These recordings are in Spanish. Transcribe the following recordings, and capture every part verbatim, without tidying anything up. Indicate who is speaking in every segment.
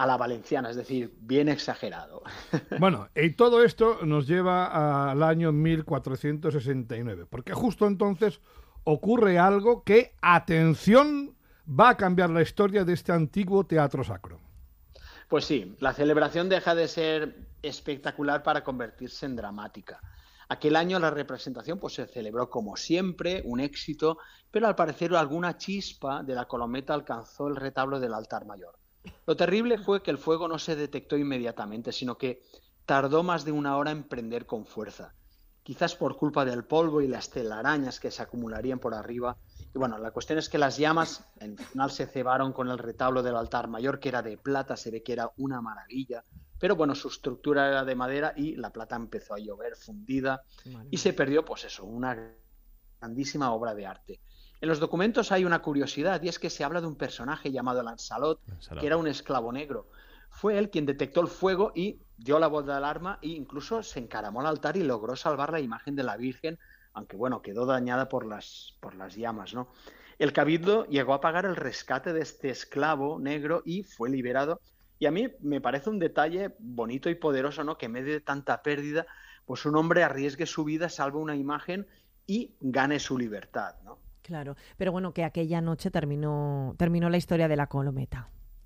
Speaker 1: a la valenciana, es decir, bien exagerado.
Speaker 2: Bueno, y todo esto nos lleva al año mil cuatrocientos sesenta y nueve, porque justo entonces ocurre algo que, atención, va a cambiar la historia de este antiguo teatro sacro.
Speaker 1: Pues sí, la celebración deja de ser espectacular para convertirse en dramática. Aquel año la representación pues, se celebró como siempre, un éxito, pero al parecer alguna chispa de la colometa alcanzó el retablo del altar mayor. Lo terrible fue que el fuego no se detectó inmediatamente, sino que tardó más de una hora en prender con fuerza. Quizás por culpa del polvo y las telarañas que se acumularían por arriba. Y bueno, la cuestión es que las llamas al final se cebaron con el retablo del altar mayor, que era de plata, se ve que era una maravilla. Pero bueno, su estructura era de madera y la plata empezó a llover fundida y se perdió, pues eso, una grandísima obra de arte. En los documentos hay una curiosidad y es que se habla de un personaje llamado Lancelot,
Speaker 3: Lancelot.
Speaker 1: que era un esclavo negro. Fue él quien detectó el fuego y dio la voz de alarma e incluso se encaramó al altar y logró salvar la imagen de la Virgen, aunque bueno, quedó dañada por las, por las llamas, ¿no? El cabildo llegó a pagar el rescate de este esclavo negro y fue liberado. Y a mí me parece un detalle bonito y poderoso, ¿no? Que en medio de tanta pérdida, pues un hombre arriesgue su vida, salve una imagen y gane su libertad, ¿no?
Speaker 4: Claro, pero bueno, que aquella noche terminó, terminó la historia de la colometa.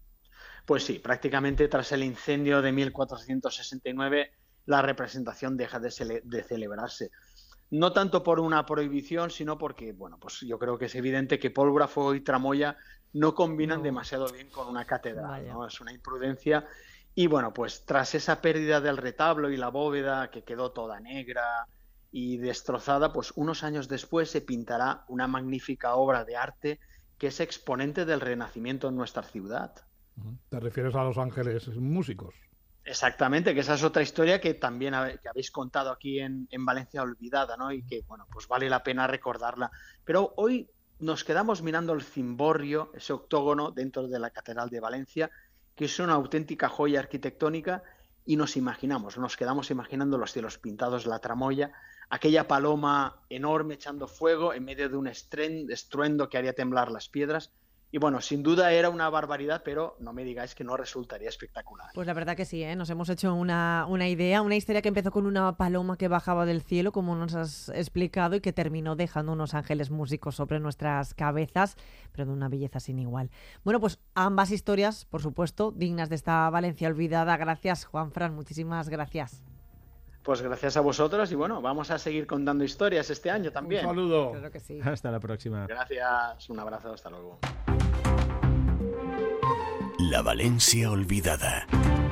Speaker 1: Pues sí, prácticamente tras el incendio de mil cuatrocientos sesenta y nueve la representación deja de, cele- de celebrarse. No tanto por una prohibición, sino porque, bueno, pues yo creo que es evidente que pólvora, fuego y tramoya no combinan
Speaker 4: No.
Speaker 1: demasiado bien con una catedral,
Speaker 4: Vaya.
Speaker 1: ¿no? Es una imprudencia. Y bueno, pues tras esa pérdida del retablo y la bóveda que quedó toda negra y destrozada, pues unos años después se pintará una magnífica obra de arte que es exponente del Renacimiento en nuestra ciudad.
Speaker 2: ¿Te refieres a Los Ángeles Músicos?
Speaker 1: Exactamente, que esa es otra historia que también habe- que habéis contado aquí en, en Valencia Olvidada, ¿no? Y que, bueno, pues vale la pena recordarla. Pero hoy nos quedamos mirando el cimborrio, ese octógono dentro de la Catedral de Valencia, que es una auténtica joya arquitectónica, y nos imaginamos, nos quedamos imaginando los cielos pintados, la tramoya, aquella paloma enorme echando fuego en medio de un estren- estruendo que haría temblar las piedras. Y bueno, sin duda era una barbaridad, pero no me digáis que no resultaría espectacular.
Speaker 4: Pues la verdad que sí, ¿eh? Nos hemos hecho una, una idea, una historia que empezó con una paloma que bajaba del cielo, como nos has explicado, y que terminó dejando unos ángeles músicos sobre nuestras cabezas, pero de una belleza sin igual. Bueno, pues ambas historias, por supuesto, dignas de esta Valencia olvidada. Gracias, Juanfran, muchísimas gracias.
Speaker 1: Pues gracias a vosotros y bueno, vamos a seguir contando historias este año también.
Speaker 2: Un saludo.
Speaker 4: Claro que sí.
Speaker 3: Hasta la próxima.
Speaker 1: Gracias, un abrazo, hasta luego.
Speaker 5: La Valencia olvidada.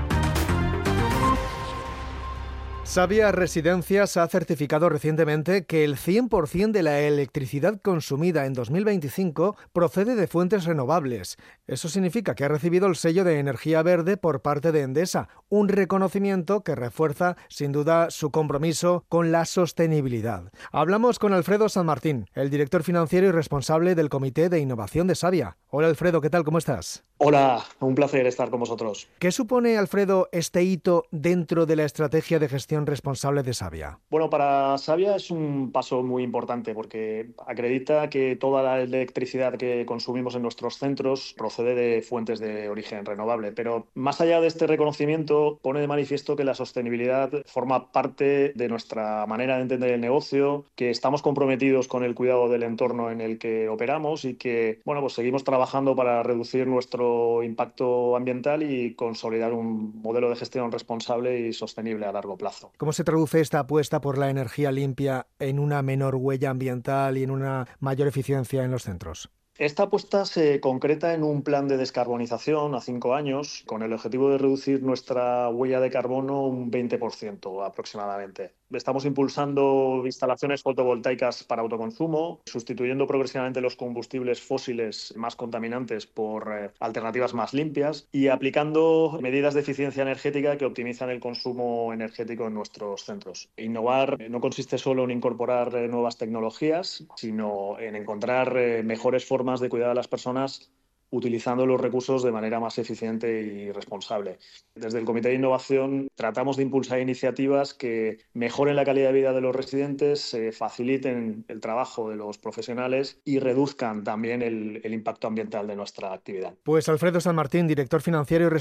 Speaker 6: Savia Residencias ha certificado recientemente que el cien por ciento de la electricidad consumida en dos mil veinticinco procede de fuentes renovables. Eso significa que ha recibido el sello de energía verde por parte de Endesa, un reconocimiento que refuerza sin duda su compromiso con la sostenibilidad. Hablamos con Alfredo San Martín, el director financiero y responsable del Comité de Innovación de Savia. Hola Alfredo, ¿qué tal? ¿Cómo estás?
Speaker 7: Hola, un placer estar con vosotros.
Speaker 6: ¿Qué supone, Alfredo, este hito dentro de la estrategia de gestión responsable de Savia?
Speaker 7: Bueno, para Savia es un paso muy importante porque acredita que toda la electricidad que consumimos en nuestros centros procede de fuentes de origen renovable. Pero más allá de este reconocimiento, pone de manifiesto que la sostenibilidad forma parte de nuestra manera de entender el negocio, que estamos comprometidos con el cuidado del entorno en el que operamos y que, bueno, pues seguimos trabajando para reducir nuestro impacto ambiental y consolidar un modelo de gestión responsable y sostenible a largo plazo.
Speaker 6: ¿Cómo se traduce esta apuesta por la energía limpia en una menor huella ambiental y en una mayor eficiencia en los centros?
Speaker 7: Esta apuesta se concreta en un plan de descarbonización a cinco años con el objetivo de reducir nuestra huella de carbono un veinte por ciento aproximadamente. Estamos impulsando instalaciones fotovoltaicas para autoconsumo, sustituyendo progresivamente los combustibles fósiles más contaminantes por eh, alternativas más limpias y aplicando medidas de eficiencia energética que optimizan el consumo energético en nuestros centros. Innovar no consiste solo en incorporar eh, nuevas tecnologías, sino en encontrar eh, mejores formas de cuidar a las personas utilizando los recursos de manera más eficiente y responsable. Desde el Comité de Innovación tratamos de impulsar iniciativas que mejoren la calidad de vida de los residentes, eh, faciliten el trabajo de los profesionales y reduzcan también el, el impacto ambiental de nuestra actividad.
Speaker 6: Pues Alfredo San Martín, director financiero y